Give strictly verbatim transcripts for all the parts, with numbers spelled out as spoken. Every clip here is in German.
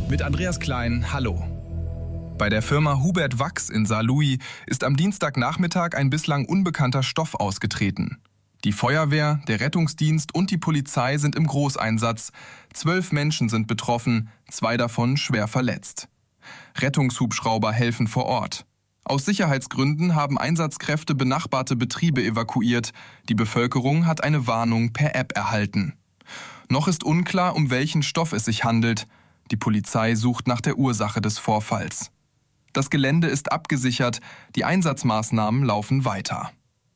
Mit Andreas Klein, hallo. Bei der Firma Hubert Wachs in Saarlouis ist am Dienstagnachmittag ein bislang unbekannter Stoff ausgetreten. Die Feuerwehr, der Rettungsdienst und die Polizei sind im Großeinsatz. Zwölf Menschen sind betroffen, zwei davon schwer verletzt. Rettungshubschrauber helfen vor Ort. Aus Sicherheitsgründen haben Einsatzkräfte benachbarte Betriebe evakuiert. Die Bevölkerung hat eine Warnung per App erhalten. Noch ist unklar, um welchen Stoff es sich handelt. Die Polizei sucht nach der Ursache des Vorfalls. Das Gelände ist abgesichert, die Einsatzmaßnahmen laufen weiter.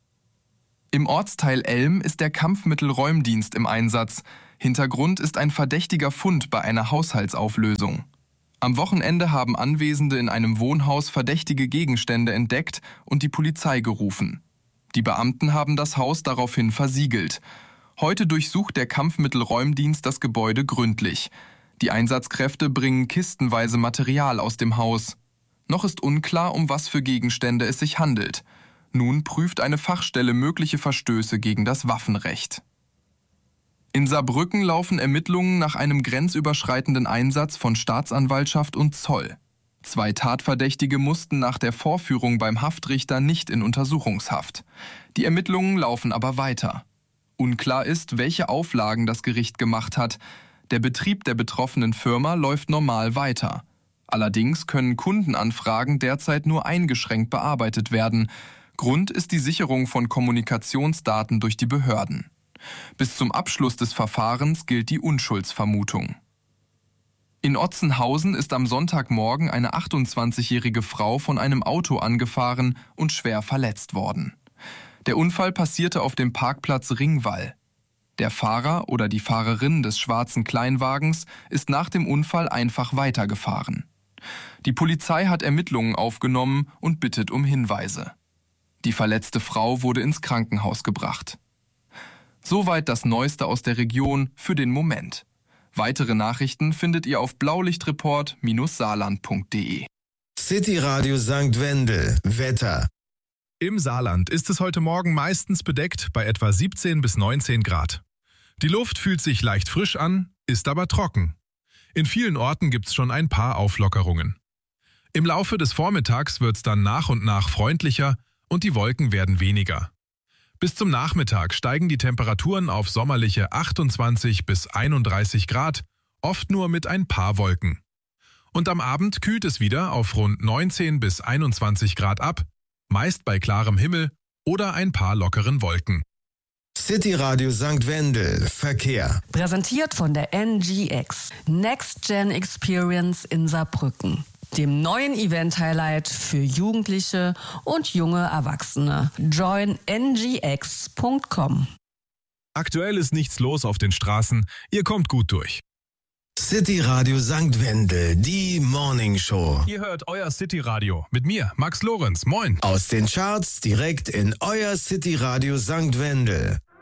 Im Ortsteil Elm ist der Kampfmittelräumdienst im Einsatz. Hintergrund ist ein verdächtiger Fund bei einer Haushaltsauflösung. Am Wochenende haben Anwesende in einem Wohnhaus verdächtige Gegenstände entdeckt und die Polizei gerufen. Die Beamten haben das Haus daraufhin versiegelt. Heute durchsucht der Kampfmittelräumdienst das Gebäude gründlich. Die Einsatzkräfte bringen kistenweise Material aus dem Haus. Noch ist unklar, um was für Gegenstände es sich handelt. Nun prüft eine Fachstelle mögliche Verstöße gegen das Waffenrecht. In Saarbrücken laufen Ermittlungen nach einem grenzüberschreitenden Einsatz von Staatsanwaltschaft und Zoll. Zwei Tatverdächtige mussten nach der Vorführung beim Haftrichter nicht in Untersuchungshaft. Die Ermittlungen laufen aber weiter. Unklar ist, welche Auflagen das Gericht gemacht hat. Der Betrieb der betroffenen Firma läuft normal weiter. Allerdings können Kundenanfragen derzeit nur eingeschränkt bearbeitet werden. Grund ist die Sicherung von Kommunikationsdaten durch die Behörden. Bis zum Abschluss des Verfahrens gilt die Unschuldsvermutung. In Otzenhausen ist am Sonntagmorgen eine achtundzwanzigjährige Frau von einem Auto angefahren und schwer verletzt worden. Der Unfall passierte auf dem Parkplatz Ringwall. Der Fahrer oder die Fahrerin des schwarzen Kleinwagens ist nach dem Unfall einfach weitergefahren. Die Polizei hat Ermittlungen aufgenommen und bittet um Hinweise. Die verletzte Frau wurde ins Krankenhaus gebracht. Soweit das Neueste aus der Region für den Moment. Weitere Nachrichten findet ihr auf blaulichtreport Bindestrich saarland punkt de. City Radio Sankt Wendel. Wetter. Im Saarland ist es heute Morgen meistens bedeckt bei etwa siebzehn bis neunzehn Grad. Die Luft fühlt sich leicht frisch an, ist aber trocken. In vielen Orten gibt es schon ein paar Auflockerungen. Im Laufe des Vormittags wird es dann nach und nach freundlicher und die Wolken werden weniger. Bis zum Nachmittag steigen die Temperaturen auf sommerliche achtundzwanzig bis einunddreißig Grad, oft nur mit ein paar Wolken. Und am Abend kühlt es wieder auf rund neunzehn bis einundzwanzig Grad ab, meist bei klarem Himmel oder ein paar lockeren Wolken. City Radio Sankt Wendel. Verkehr. Präsentiert von der N G X. Next Gen Experience in Saarbrücken. Dem neuen Event-Highlight für Jugendliche und junge Erwachsene. join n g x punkt com. Aktuell ist nichts los auf den Straßen, ihr kommt gut durch. City Radio Sankt Wendel, die Morning Show. Ihr hört euer City Radio mit mir, Max Lorenz. Moin. Aus den Charts direkt in euer City Radio Sankt Wendel.